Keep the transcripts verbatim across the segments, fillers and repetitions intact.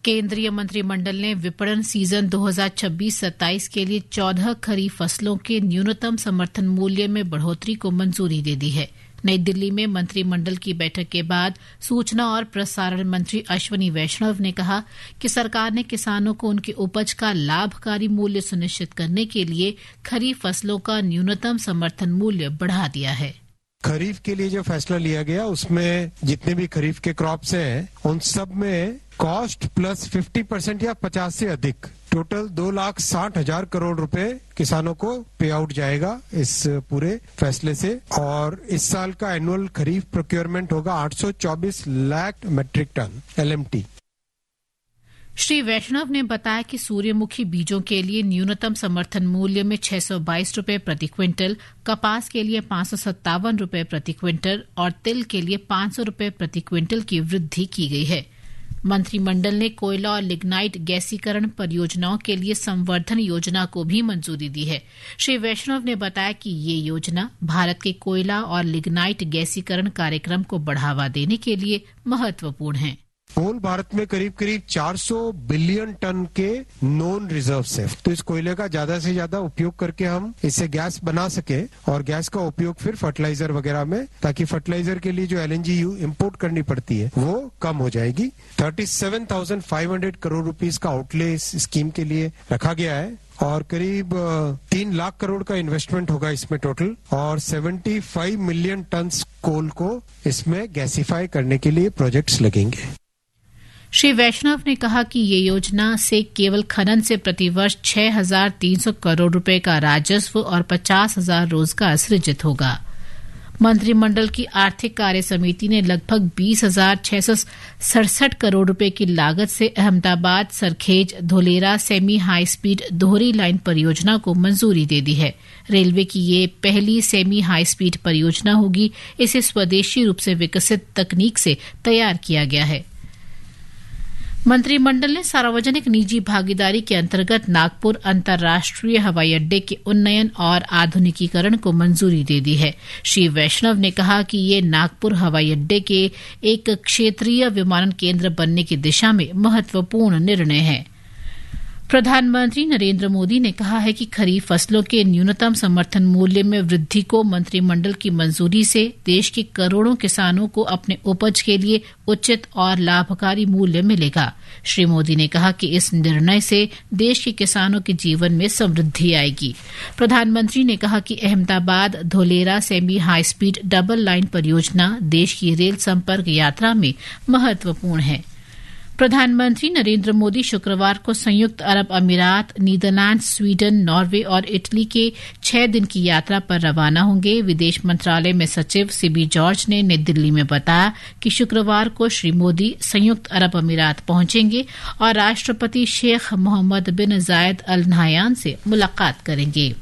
केंद्रीय मंत्रिमंडल ने विपणन सीजन दो हज़ार छब्बीस सत्ताईस के लिए चौदह खरीफ फसलों के न्यूनतम समर्थन मूल्य में बढ़ोतरी को मंजूरी दे दी है। नई दिल्ली में मंत्रिमंडल की बैठक के बाद सूचना और प्रसारण मंत्री अश्विनी वैष्णव ने कहा कि सरकार ने किसानों को उनकी उपज का लाभकारी मूल्य सुनिश्चित करने के लिए खरीफ फसलों का न्यूनतम समर्थन मूल्य बढ़ा दिया है। खरीफ के लिए जो फैसला लिया गया उसमें जितने भी खरीफ के क्रॉप्स हैं उन सब में कॉस्ट प्लस पचास परसेंट या पचास से अधिक टोटल दो लाख साठ हजार करोड़ रुपए किसानों को पे आउट जाएगा इस पूरे फैसले से। और इस साल का एनुअल खरीफ प्रोक्योरमेंट होगा आठ सौ चौबीस lakh matric ton L M T. Shri वैष्णव ने बताया कि सूर्यमुखी बीजों के लिए न्यूनतम समर्थन मूल्य में छह सौ बाईस रुपए प्रति क्विंटल, कपास के लिए पांच सौ सत्तावन रुपए प्रति क्विंटल और तिल के लिए पांच सौ रुपए प्रति क्विंटल की वृद्धि की गई है। मंत्रिमंडल ने कोयला और लिग्नाइट गैसीकरण परियोजनाओं के लिए संवर्धन योजना को भी मंजूरी दी है। श्री वैष्णव ने बताया कि ये योजना भारत के कोयला और लिग्नाइट गैसीकरण कार्यक्रम को बढ़ावा देने के लिए महत्वपूर्ण है। होल भारत में करीब करीब चार सौ बिलियन टन के नॉन रिजर्व्स है, तो इस कोयले का ज्यादा से ज्यादा उपयोग करके हम इससे गैस बना सके और गैस का उपयोग फिर फर्टिलाइजर वगैरह में, ताकि फर्टिलाइजर के लिए जो एल एन जी इम्पोर्ट करनी पड़ती है वो कम हो जाएगी। सैंतीस हज़ार पाँच सौ करोड़ रुपीस का आउटले इस स्कीम के लिए रखा गया है और करीब तीन लाख करोड़ का इन्वेस्टमेंट होगा इसमें टोटल और पचहत्तर मिलियन टन कोल को इसमें गैसीफाई करने के लिए प्रोजेक्ट्स लगेंगे। श्री वैष्णव ने कहा कि ये योजना से केवल खनन से प्रतिवर्ष छह हजार तीन सौ करोड़ रुपए का राजस्व और पचास हजार रोजगार सृजित होगा। मंत्रिमंडल की आर्थिक कार्य समिति ने लगभग बीस हजार छह सौ सड़सठ करोड़ रुपए की लागत से Ahmedabad Sarkhej Dholera semi high speed दोहरी लाइन परियोजना को मंजूरी दे दी है। रेलवे की ये पहली सेमी हाई स्पीड परियोजना होगी। इसे स्वदेशी रूप से विकसित तकनीक से तैयार किया गया है। मंत्रिमंडल ने सार्वजनिक निजी भागीदारी के अंतर्गत नागपुर अंतर्राष्ट्रीय हवाई अड्डे के उन्नयन और आधुनिकीकरण को मंजूरी दे दी है। श्री वैष्णव ने कहा कि ये नागपुर हवाई अड्डे के एक क्षेत्रीय विमानन केंद्र बनने की दिशा में महत्वपूर्ण निर्णय है। प्रधानमंत्री नरेंद्र मोदी ने कहा है कि खरीफ फसलों के न्यूनतम समर्थन मूल्य में वृद्धि को मंत्रिमंडल की मंजूरी से देश के करोड़ों किसानों को अपने उपज के लिए उचित और लाभकारी मूल्य मिलेगा। श्री मोदी ने कहा कि इस निर्णय से देश के किसानों के जीवन में समृद्धि आएगी। प्रधानमंत्री ने कहा कि Ahmedabad Dholera semi high speed double line परियोजना देश की रेल संपर्क यात्रा में महत्वपूर्ण है। प्रधानमंत्री नरेंद्र मोदी शुक्रवार को संयुक्त अरब अमीरात, नीदरलैंड, स्वीडन, नॉर्वे और इटली के छह दिन की यात्रा पर रवाना होंगे। विदेश मंत्रालय में सचिव सिबी जॉर्ज ने नई दिल्ली में बताया कि शुक्रवार को श्री मोदी संयुक्त अरब अमीरात पहुंचेंगे और राष्ट्रपति शेख मोहम्मद बिन जायद अल नहयान से मुलाकात करेंगे।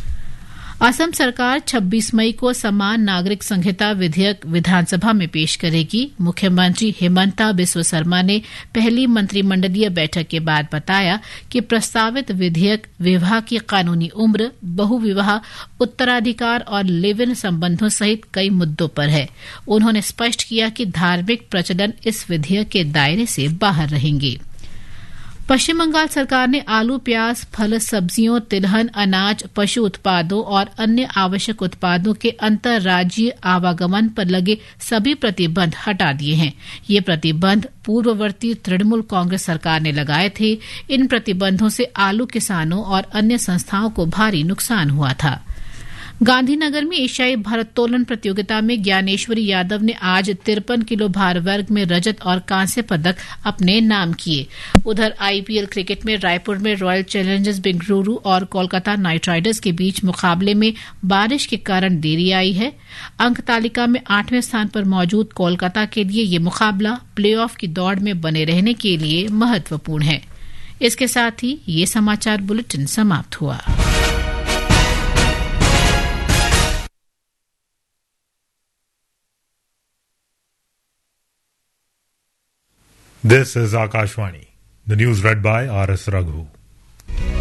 असम सरकार छब्बीस मई को समान नागरिक संहिता विधेयक विधानसभा में पेश करेगी। मुख्यमंत्री हिमंता बिस्वा शर्मा ने पहली मंत्रिमंडलीय बैठक के बाद बताया कि प्रस्तावित विधेयक विवाह की कानूनी उम्र, बहुविवाह, उत्तराधिकार और लिव इन संबंधों सहित कई मुद्दों पर है। उन्होंने स्पष्ट किया कि धार्मिक प्रचलन इस विधेयक के दायरे से बाहर रहेंगे। पश्चिम बंगाल सरकार ने आलू, प्याज, फल, सब्जियों, तिलहन, अनाज, पशु उत्पादों और अन्य आवश्यक उत्पादों के अंतर्राज्यीय आवागमन पर लगे सभी प्रतिबंध हटा दिए हैं। ये प्रतिबंध पूर्ववर्ती तृणमूल कांग्रेस सरकार ने लगाए थे। इन प्रतिबंधों से आलू किसानों और अन्य संस्थाओं को भारी नुकसान हुआ था। गांधीनगर में एशियाई भारोत्तोलन प्रतियोगिता में ज्ञानेश्वरी यादव ने आज तिरपन किलो भार वर्ग में रजत और कांस्य पदक अपने नाम किए। उधर आईपीएल क्रिकेट में रायपुर में रॉयल चैलेंजर्स बेंगलुरु और कोलकाता नाइट राइडर्स के बीच मुकाबले में बारिश के कारण देरी आई है। अंक तालिका में आठवें स्थान पर मौजूद कोलकाता के लिए ये मुकाबला प्लेऑफ की दौड़ में बने रहने के लिए महत्वपूर्ण है। इसके साथ ही ये समाचार बुलेटिन समाप्त हुआ। This is Akashvani. The news read by R S Raghu.